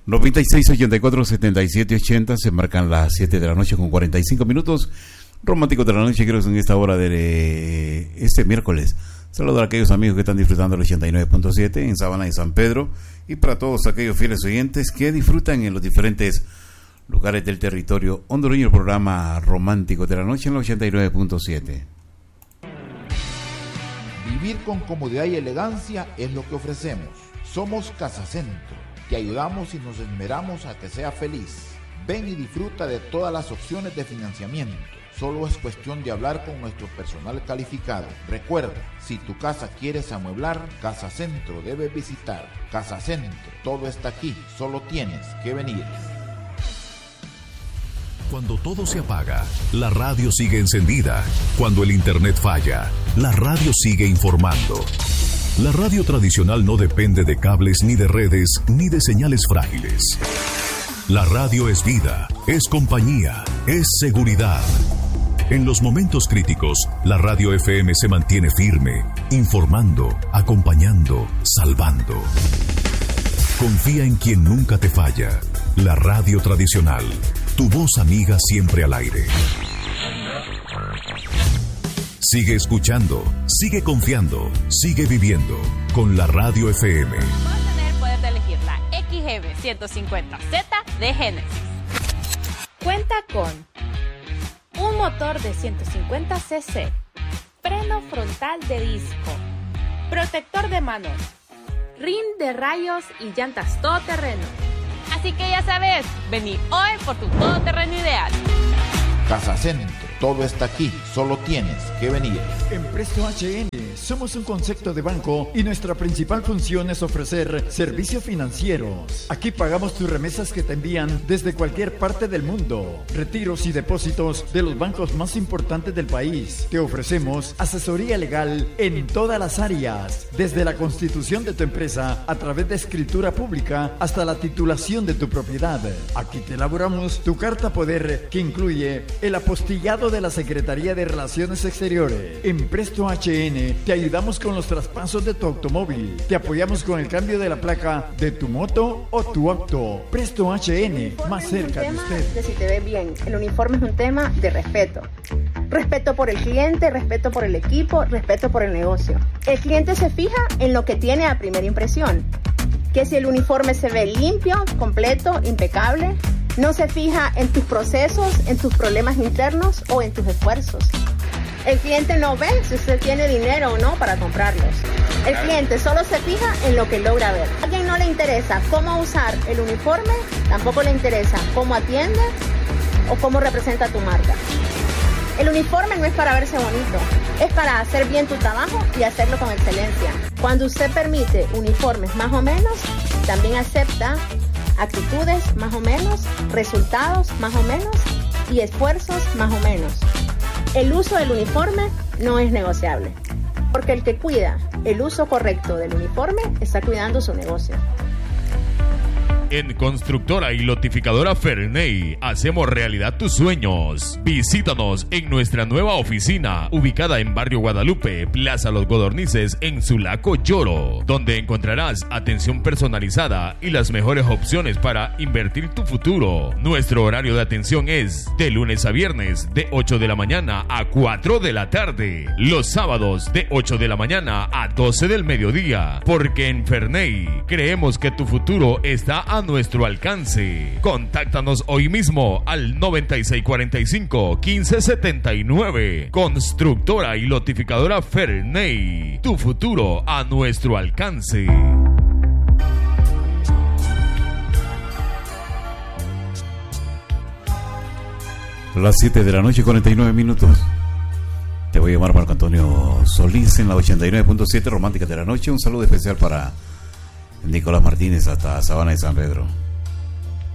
96 84 77 80. Se marcan las 7 de la noche con 45 minutos. Románticos de la noche, creo que en esta hora de este miércoles. Saludos a aquellos amigos que están disfrutando el 89.7 en Sabana y San Pedro, y para todos aquellos fieles oyentes que disfrutan en los diferentes lugares del territorio hondureño el programa Románticos de la Noche en el 89.7. Vivir con comodidad y elegancia es lo que ofrecemos. Somos Casa Centro. Te ayudamos y nos esmeramos a que sea feliz. Ven y disfruta de todas las opciones de financiamiento. Solo es cuestión de hablar con nuestro personal calificado. Recuerda, si tu casa quieres amueblar, Casa Centro debes visitar. Casa Centro, todo está aquí, solo tienes que venir. Cuando todo se apaga, la radio sigue encendida. Cuando el internet falla, la radio sigue informando. La radio tradicional no depende de cables, ni de redes, ni de señales frágiles. La radio es vida, es compañía, es seguridad. En los momentos críticos, la radio FM se mantiene firme, informando, acompañando, salvando. Confía en quien nunca te falla. La radio tradicional, tu voz amiga siempre al aire. Sigue escuchando, sigue confiando, sigue viviendo con la radio FM. Vas a tener el poder de elegir la XGB 150Z de Genesis. Cuenta con un motor de 150 cc, freno frontal de disco, protector de manos, rin de rayos y llantas todoterreno. Así que ya sabes, vení hoy por tu todoterreno ideal. Casa Centro, todo está aquí, solo tienes que venir. En Presto HN somos un concepto de banco y nuestra principal función es ofrecer servicios financieros. Aquí pagamos tus remesas que te envían desde cualquier parte del mundo, retiros y depósitos de los bancos más importantes del país. Te ofrecemos asesoría legal en todas las áreas, desde la constitución de tu empresa a través de escritura pública hasta la titulación de tu propiedad. Aquí te elaboramos tu carta poder, que incluye el apostillado de la Secretaría de Relaciones Exteriores. En Presto HN te ayudamos con los traspasos de tu automóvil. Te apoyamos con el cambio de la placa de tu moto o tu auto. Presto HN, más cerca de usted. De si te ves bien, el uniforme es un tema de respeto. Respeto por el cliente, respeto por el equipo, respeto por el negocio. El cliente se fija en lo que tiene a primera impresión. Que si el uniforme se ve limpio, completo, impecable. No se fija en tus procesos, en tus problemas internos o en tus esfuerzos. El cliente no ve si usted tiene dinero o no para comprarlos. El cliente solo se fija en lo que logra ver. A quien no le interesa cómo usar el uniforme, tampoco le interesa cómo atiende o cómo representa tu marca. El uniforme no es para verse bonito, es para hacer bien tu trabajo y hacerlo con excelencia. Cuando usted permite uniformes más o menos, también acepta actitudes más o menos, resultados más o menos y esfuerzos más o menos. El uso del uniforme no es negociable, porque el que cuida el uso correcto del uniforme está cuidando su negocio. En Constructora y Lotificadora Ferney hacemos realidad tus sueños. Visítanos en nuestra nueva oficina, ubicada en Barrio Guadalupe, Plaza Los Godornices, en Sulaco, Lloro, donde encontrarás atención personalizada y las mejores opciones para invertir tu futuro. Nuestro horario de atención es de lunes a viernes, de 8 de la mañana a 4 de la tarde. Los sábados, de 8 de la mañana a 12 del mediodía. Porque en Ferney creemos que tu futuro está a nuestro alcance. Contáctanos hoy mismo al 9645-1579. Constructora y Lotificadora Ferney. Tu futuro a nuestro alcance. Las 7 de la noche, 49 minutos. Te voy a llamar Marco Antonio Solís en la 89.7 Romántica de la Noche. Un saludo especial para Nicolás Martínez hasta Sabana de San Pedro.